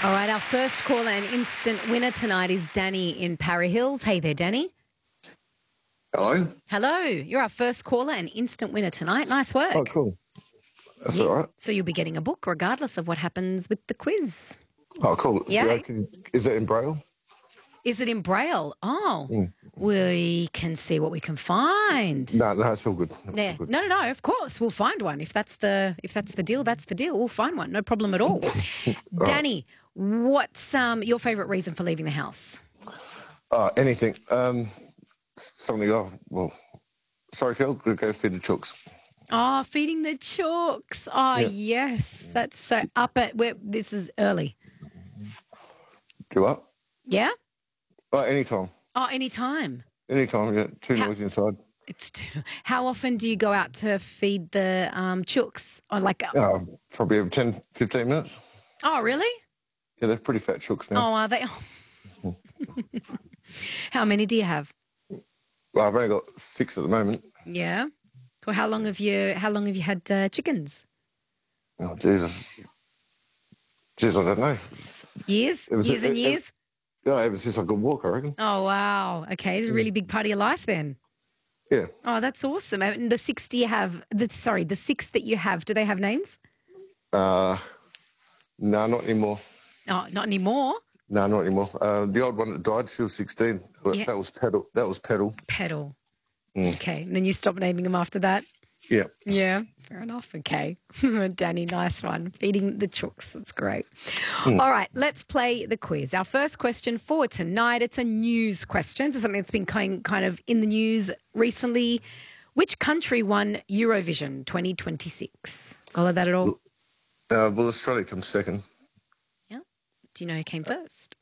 All right, our first caller and instant winner tonight is Danny in Parry Hills. Hey there, Danny. Hello. Hello. You're our first caller and instant winner tonight. Nice work. Oh, cool. That's all right. So you'll be getting a book regardless of what happens with the quiz. Oh, cool. Yeah. Is it in Braille? Is it in Braille? Oh, we can see what we can find. No, it's all good. Yeah. No. Of course, we'll find one. If that's the deal, that's the deal. We'll find one. No problem at all. Danny, what's your favourite reason for leaving the house? Anything. Sorry, Kel, go feed the chooks. Oh, feeding the chooks. Oh, Yeah. yes. That's so up at where this is early. Do what? Yeah? Anytime. Oh, anytime. Anytime, yeah. Too noisy inside. How often do you go out to feed the chooks? Or Probably every 10, 15 minutes. Oh, really? Yeah, they're pretty fat chooks now. Oh, are they? How many do you have? Well, I've only got 6 at the moment. Yeah. Well, how long have you had chickens? Oh, Jesus. I don't know. Years? Years and years? Yeah, ever since I could walk, I reckon. Oh, wow. Okay. It's a really big part of your life then. Yeah. Oh, that's awesome. And the 6 the 6 that you have, do they have names? No, not anymore. Oh, not anymore? No, not anymore. The old one that died, she was 16. Yeah. That was Pedal. Pedal. Okay. And then you stopped naming them after that? Yeah. Yeah. Fair enough. Okay. Danny, nice one. Feeding the chooks. That's great. All right. Let's play the quiz. Our first question for tonight, it's a news question. It's something that's been kind of in the news recently. Which country won Eurovision 2026? Follow that at all? Well, Australia comes second. Yeah. Do you know who came first?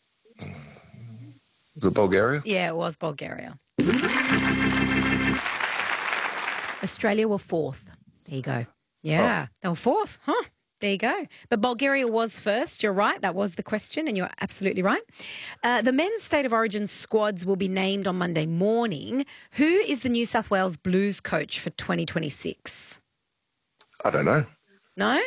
Was it Bulgaria? Yeah, it was Bulgaria. Australia were 4th. There you go. Yeah, They were 4th. Huh. There you go. But Bulgaria was first. You're right. That was the question, and you're absolutely right. The men's State of Origin squads will be named on Monday morning. Who is the New South Wales Blues coach for 2026? I don't know. No?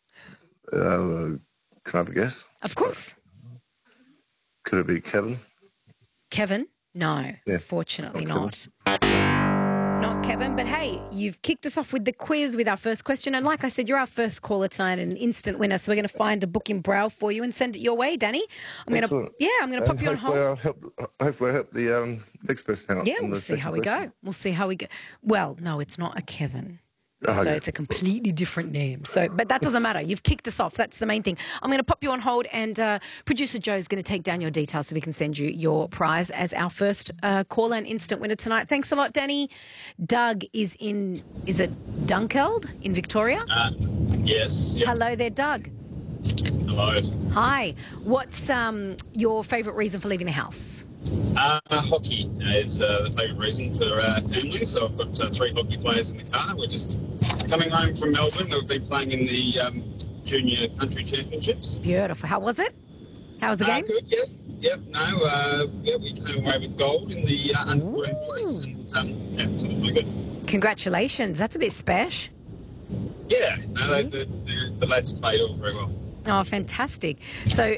Can I have a guess? Of course. Could it be Kevin? Kevin? No, Yeah. fortunately Not not. Not Kevin, but hey, you've kicked us off with the quiz with our first question. And like I said, you're our first caller tonight and an instant winner. So we're going to find a book in Braille for you and send it your way, Danny. I'm going to pop you on hold. Hopefully I'll help the next person out. Yeah, we'll see how we go. We'll see how we go. Well, no, it's not a Kevin. So it's a completely different name. But that doesn't matter. You've kicked us off. That's the main thing. I'm going to pop you on hold, and producer Joe's going to take down your details so we can send you your prize as our first caller and instant winner tonight. Thanks a lot, Danny. Doug is it Dunkeld in Victoria? Yes. Yep. Hello there, Doug. Hello. Hi. What's your favourite reason for leaving the house? Hockey is the favourite reason for our family. So I've got 3 hockey players in the car. We're just coming home from Melbourne. We've been playing in the Junior Country Championships. Beautiful. How was it? How was the game? Good, yeah. Yep, we came away with gold in the under 14 boys. And so it was really good. Congratulations. That's a bit special. Yeah, no, the lads played all very well. Oh, fantastic. So,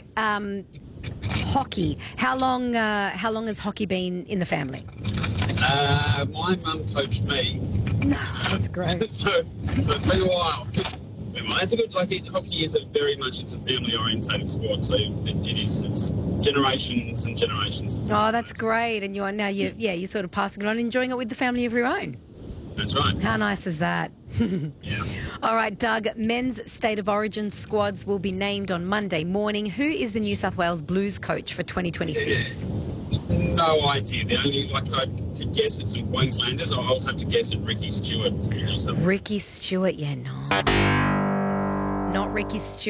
hockey. How long has hockey been in the family? My mum coached me. That's great. so it's been a while. It's a good, hockey is it's a family orientated sport, so it's generations and generations. Oh, that's great. And you're sort of passing it on, enjoying it with the family of your own. That's right. How nice is that? Yeah. All right, Doug, men's State of Origin squads will be named on Monday morning. Who is the New South Wales Blues coach for 2026? No idea. The only, I could guess at some Queenslanders. I'll have to guess at Ricky Stewart. Ricky Stewart, yeah, no. Not Ricky Stewart.